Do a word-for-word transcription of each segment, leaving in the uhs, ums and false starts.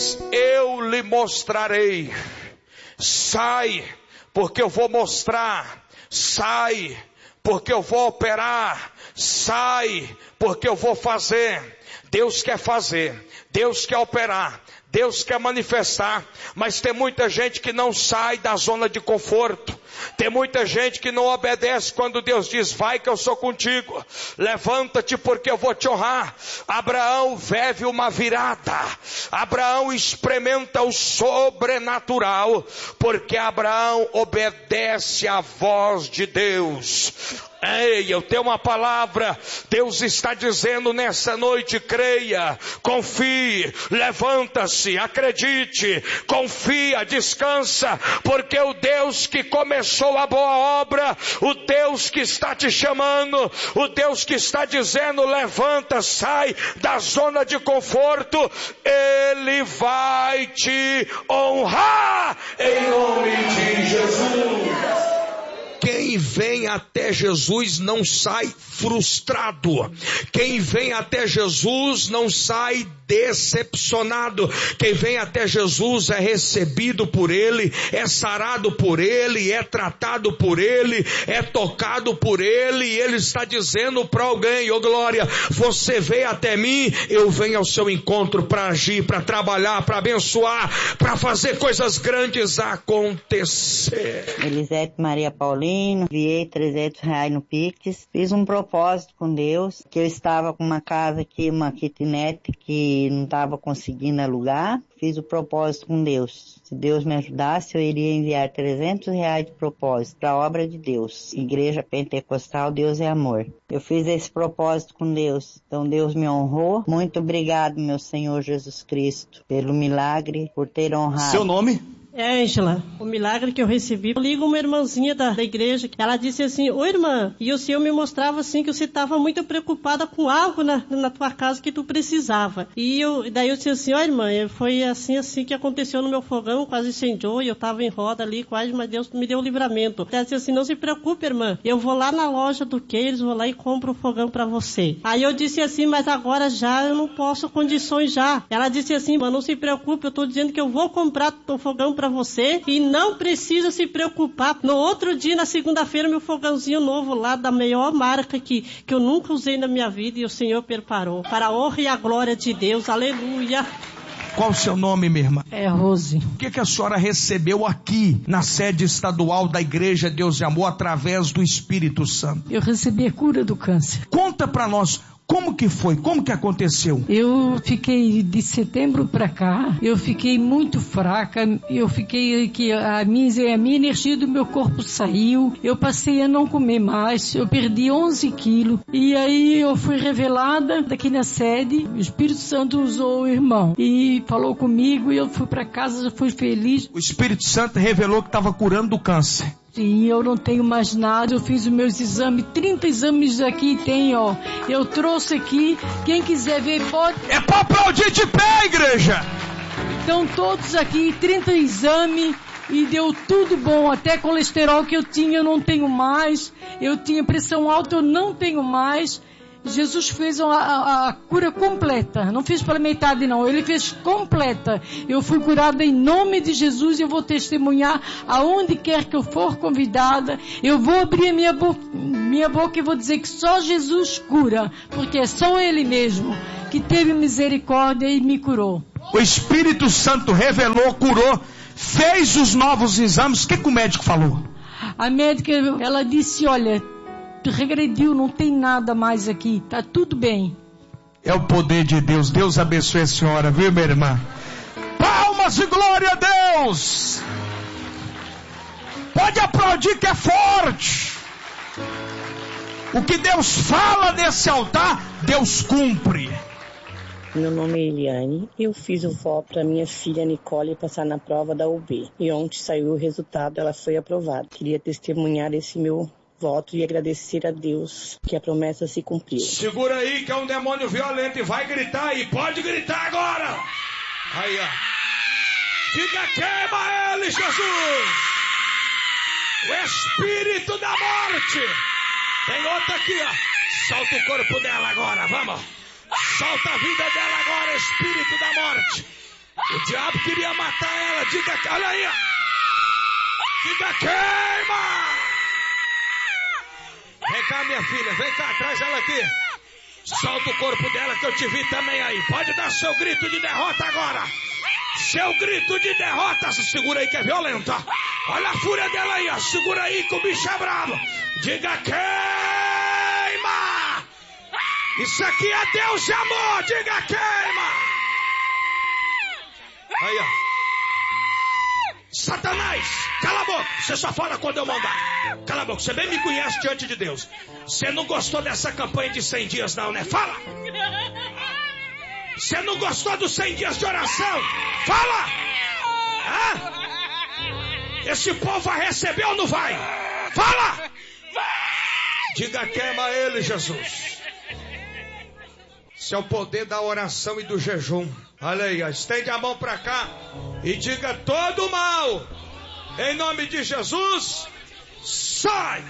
diz: eu lhe mostrarei. Sai, porque eu vou mostrar. Sai, porque eu vou operar. Sai, porque eu vou fazer. Deus quer fazer, Deus quer operar, Deus quer manifestar, mas tem muita gente que não sai da zona de conforto. Tem muita gente que não obedece quando Deus diz: vai que eu sou contigo, levanta-te porque eu vou te honrar. Abraão vive uma virada, Abraão experimenta o sobrenatural, porque Abraão obedece à voz de Deus. Ei, eu tenho uma palavra, Deus está dizendo nessa noite: creia, confie, levanta-se, acredite, confia, descansa, porque o Deus que começou a boa obra, o Deus que está te chamando, o Deus que está dizendo: levanta, sai da zona de conforto, Ele vai te honrar, em nome de Jesus. Quem vem até Jesus não sai frustrado. Quem vem até Jesus não sai decepcionado. Quem vem até Jesus é recebido por Ele, é sarado por Ele, é tratado por Ele, é tocado por Ele. E Ele está dizendo para alguém: ô glória, você veio até mim, eu venho ao seu encontro para agir, para trabalhar, para abençoar, para fazer coisas grandes acontecer. Elisete Maria Paulino, enviei trezentos reais no Pix, fiz um propósito com Deus, que eu estava com uma casa aqui, uma kitnet, que não estava conseguindo alugar, fiz o propósito com Deus. Se Deus me ajudasse, eu iria enviar trezentos reais de propósito para a obra de Deus. Igreja Pentecostal, Deus é Amor. Eu fiz esse propósito com Deus, então Deus me honrou. Muito obrigado, meu Senhor Jesus Cristo, pelo milagre, por ter honrado. Seu nome? É, Ângela, o milagre que eu recebi, eu ligo uma irmãzinha da, da igreja, ela disse assim: ô irmã, e o Senhor me mostrava assim que você estava muito preocupada com algo na, na tua casa que tu precisava. E eu, daí eu disse assim: ó irmã, foi assim assim que aconteceu no meu fogão, quase incendiou, e eu estava em roda ali, quase, mas Deus me deu o livramento. Ela disse assim: não se preocupe, irmã, eu vou lá na loja do Queiros, vou lá e compro o fogão para você. Aí eu disse assim: mas agora já eu não posso condições já. Ela disse assim: irmã, não se preocupe, eu estou dizendo que eu vou comprar o fogão para você e não precisa se preocupar. No outro dia, na segunda-feira, meu fogãozinho novo lá da melhor marca que, que eu nunca usei na minha vida, e o Senhor preparou para a honra e a glória de Deus. Aleluia. Qual o seu nome, minha irmã? É Rose. O que, que a senhora recebeu aqui na sede estadual da Igreja Deus e Amor através do Espírito Santo? Eu recebi a cura do câncer. Conta para nós. Como que foi? Como que aconteceu? Eu fiquei de setembro para cá, eu fiquei muito fraca, eu fiquei que a minha, a minha energia do meu corpo saiu, eu passei a não comer mais, eu perdi onze quilos, e aí eu fui revelada daqui na sede, o Espírito Santo usou o irmão, e falou comigo, e eu fui para casa, fui feliz. O Espírito Santo revelou que estava curando do câncer. Sim, eu não tenho mais nada, eu fiz os meus exames, trinta exames aqui tem, ó, eu trouxe aqui, quem quiser ver pode... É para aplaudir de pé, igreja! Estão todos aqui, trinta exames, e deu tudo bom, até colesterol que eu tinha eu não tenho mais, eu tinha pressão alta eu não tenho mais. Jesus fez a, a, a cura completa, não fez pela metade não, Ele fez completa. Eu fui curada em nome de Jesus e eu vou testemunhar aonde quer que eu for convidada. Eu vou abrir a minha boca, minha boca e vou dizer que só Jesus cura, porque é só Ele mesmo que teve misericórdia e me curou. O Espírito Santo revelou, curou, fez os novos exames. O que, que o médico falou? A médica, ela disse: olha, regrediu, não tem nada mais aqui, tá tudo bem. É o poder de Deus. Deus abençoe a senhora, viu, minha irmã? Palmas e glória a Deus. Pode aplaudir que é forte. O que Deus fala nesse altar, Deus cumpre. Meu nome é Eliane, eu fiz o voto para minha filha Nicole passar na prova da U B. E ontem saiu o resultado, ela foi aprovada. Queria testemunhar esse meu voto e agradecer a Deus que a promessa se cumpriu. Segura aí que é um demônio violento e vai gritar aí, pode gritar agora. Aí, ó. Diga: queima ele, Jesus. O espírito da morte. Tem outra aqui, ó. Solta o corpo dela agora, vamos. Solta a vida dela agora, espírito da morte. O diabo queria matar ela. Diga, olha aí. Diga, queima. Vem cá, minha filha. Vem cá, traz ela aqui. Solta o corpo dela que eu te vi também aí. Pode dar seu grito de derrota agora. Seu grito de derrota. Segura aí que é violenta. Olha a fúria dela aí, ó. Segura aí que o bicho é bravo. Diga, queima. Isso aqui é Deus de amor. Diga, queima. Aí, ó. Satanás, cala a boca. Você só fala quando eu mandar. Cala a boca, você bem me conhece diante de Deus. Você não gostou dessa campanha de cem dias não, né? Fala. Você não gostou dos cem dias de oração? Fala. Hã? Esse povo vai receber ou não vai? Fala. Diga, queima ele, Jesus. Esse é o poder da oração e do jejum. Olha aí, estende a mão para cá e diga: todo mal, em nome de Jesus, sai!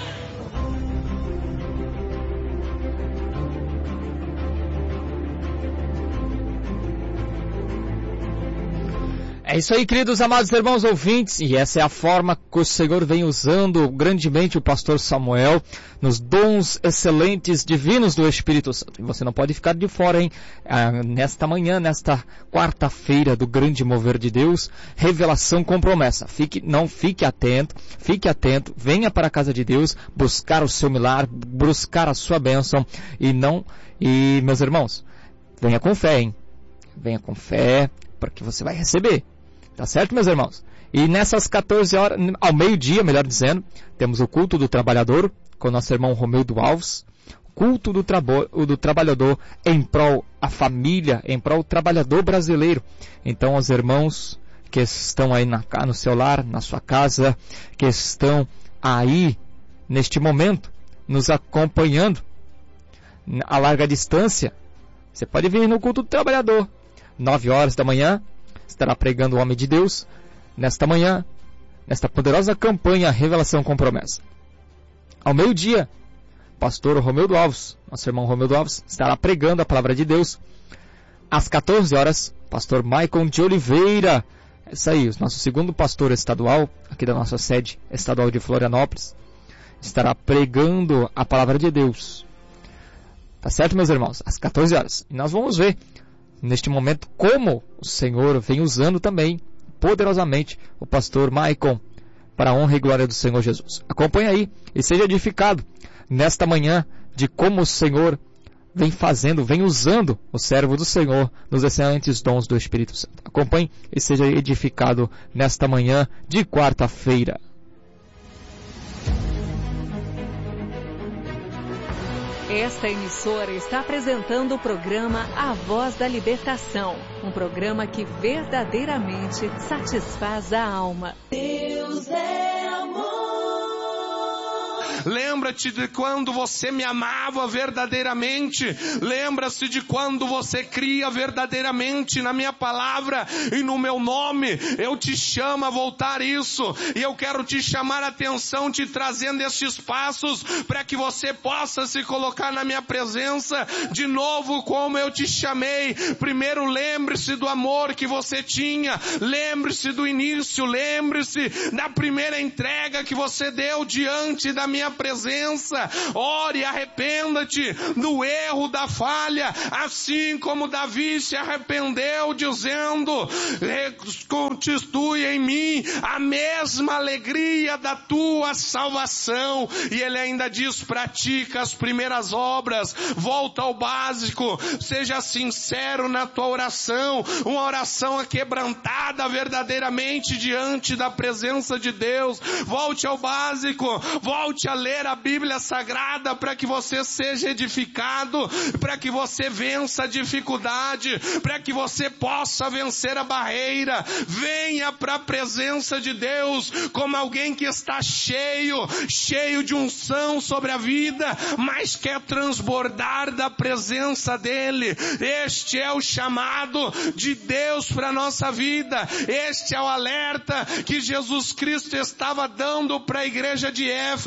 É isso aí, queridos amados irmãos ouvintes, e essa é a forma que o Senhor vem usando grandemente o pastor Samuel nos dons excelentes divinos do Espírito Santo. E você não pode ficar de fora, hein? Ah, nesta manhã, nesta quarta-feira do grande mover de Deus, revelação com promessa. Fique, não fique atento, fique atento, venha para a casa de Deus buscar o seu milagre, buscar a sua bênção e não, e meus irmãos, venha com fé, hein? Venha com fé, porque você vai receber. Tá certo, meus irmãos? E nessas quatorze horas, ao meio-dia, melhor dizendo, temos o culto do trabalhador, com o nosso irmão Romildo Alves. Culto do, trabo, do trabalhador em prol a família, em prol o trabalhador brasileiro. Então, os irmãos que estão aí na, no seu lar, na sua casa, que estão aí, neste momento, nos acompanhando, a larga distância, você pode vir no culto do trabalhador. Nove horas da manhã, estará pregando o homem de Deus, nesta manhã, nesta poderosa campanha Revelação com Promessa. Ao meio-dia, pastor Romildo Alves, nosso irmão Romildo Alves, estará pregando a palavra de Deus. Às quatorze horas, pastor Maicon de Oliveira, é isso aí, o nosso segundo pastor estadual, aqui da nossa sede estadual de Florianópolis, estará pregando a palavra de Deus. Tá certo, meus irmãos? Às quatorze horas. E nós vamos ver neste momento como o Senhor vem usando também poderosamente o pastor Maicon para a honra e glória do Senhor Jesus. Acompanhe aí e seja edificado nesta manhã de como o Senhor vem fazendo, vem usando o servo do Senhor nos excelentes dons do Espírito Santo. Acompanhe e seja edificado nesta manhã de quarta-feira. Esta emissora está apresentando o programa A Voz da Libertação, um programa que verdadeiramente satisfaz a alma. Deus é amor. Lembra-te de quando você me amava verdadeiramente. Lembra-se de quando você cria verdadeiramente na minha palavra e no meu nome. Eu te chamo a voltar isso. E eu quero te chamar a atenção, te trazendo estes passos para que você possa se colocar na minha presença de novo como eu te chamei. Primeiro, lembre-se do amor que você tinha. Lembre-se do início. Lembre-se da primeira entrega que você deu diante da minha presença. Ore, arrependa-te do erro, da falha, assim como Davi se arrependeu, dizendo: constitui em mim a mesma alegria da tua salvação. E ele ainda diz: pratica as primeiras obras, volta ao básico, seja sincero na tua oração, uma oração aquebrantada verdadeiramente diante da presença de Deus. Volte ao básico, volte a ler a Bíblia Sagrada para que você seja edificado, para que você vença a dificuldade, para que você possa vencer a barreira. Venha para a presença de Deus como alguém que está cheio, cheio de unção sobre a vida, mas quer transbordar da presença dEle. Este é o chamado de Deus para a nossa vida. Este é o alerta que Jesus Cristo estava dando para a igreja de Éfeso.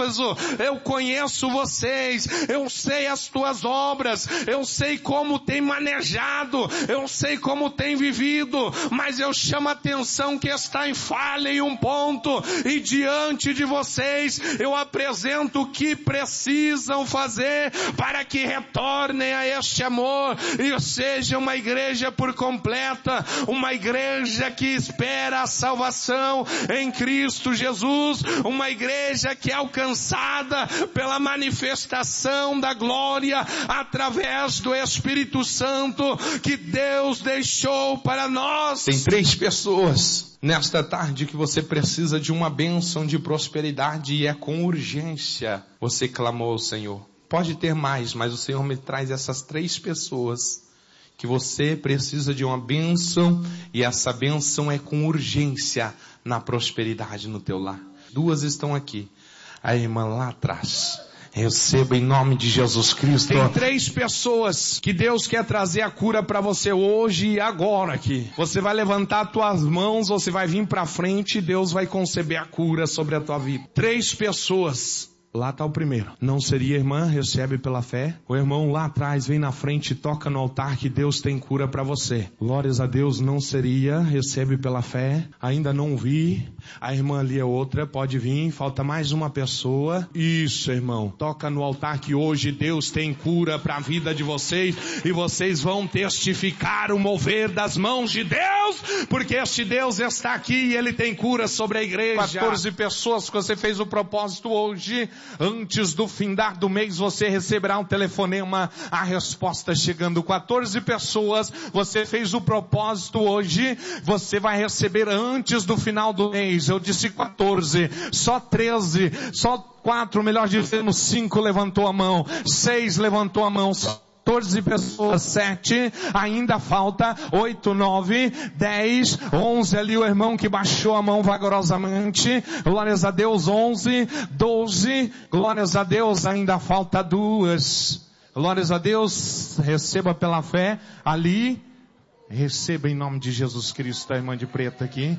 eu conheço vocês, eu sei as tuas obras, eu sei como tem manejado, eu sei como tem vivido, mas eu chamo a atenção que está em falha em um ponto, e diante de vocês eu apresento o que precisam fazer para que retornem a este amor e seja uma igreja por completa, uma igreja que espera a salvação em Cristo Jesus, uma igreja que é alcançada pela manifestação da glória através do Espírito Santo que Deus deixou para nós. Tem três pessoas nesta tarde que você precisa de uma bênção de prosperidade e é com urgência. Você clamou ao Senhor. Pode ter mais, mas o Senhor me traz essas três pessoas que você precisa de uma bênção e essa bênção é com urgência na prosperidade no teu lar. Duas estão aqui. A irmã lá atrás. Receba em nome de Jesus Cristo. Tem três pessoas que Deus quer trazer a cura para você hoje e agora aqui. Você vai levantar as tuas mãos, você vai vir para frente e Deus vai conceber a cura sobre a tua vida. Três pessoas. Lá está o primeiro. Não seria, irmã? Recebe pela fé. O irmão lá atrás vem na frente e toca no altar que Deus tem cura para você. Glórias a Deus. Não seria? Recebe pela fé. Ainda não vi. A irmã ali é outra. Pode vir. Falta mais uma pessoa. Isso, irmão. Toca no altar que hoje Deus tem cura para a vida de vocês. E vocês vão testificar o mover das mãos de Deus. Porque este Deus está aqui e Ele tem cura sobre a igreja. quatorze pessoas que você fez o propósito hoje. Antes do findar do mês você receberá um telefonema, a resposta chegando. quatorze pessoas, você fez o propósito hoje, você vai receber antes do final do mês. Eu disse quatorze, só treze, só quatro, melhor dizendo, cinco levantou a mão, seis levantou a mão, quatorze pessoas, sete, ainda falta, oito, nove, dez, onze, ali o irmão que baixou a mão vagarosamente, glórias a Deus, onze, doze, glórias a Deus, ainda falta duas, glórias a Deus, receba pela fé, ali, receba em nome de Jesus Cristo, a irmã de preto aqui.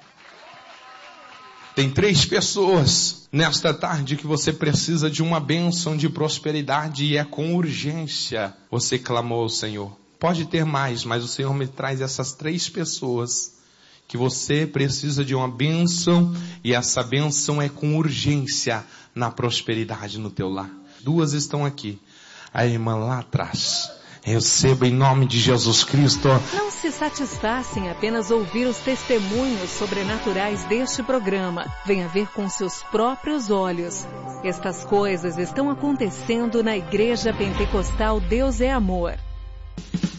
Tem três pessoas nesta tarde que você precisa de uma bênção de prosperidade e é com urgência. Você clamou ao Senhor. Pode ter mais, mas o Senhor me traz essas três pessoas que você precisa de uma bênção e essa bênção é com urgência na prosperidade no teu lar. Duas estão aqui. A irmã lá atrás. Receba em nome de Jesus Cristo. Não se satisfaça em apenas ouvir os testemunhos sobrenaturais deste programa. Venha ver com seus próprios olhos. Estas coisas estão acontecendo na Igreja Pentecostal Deus é Amor.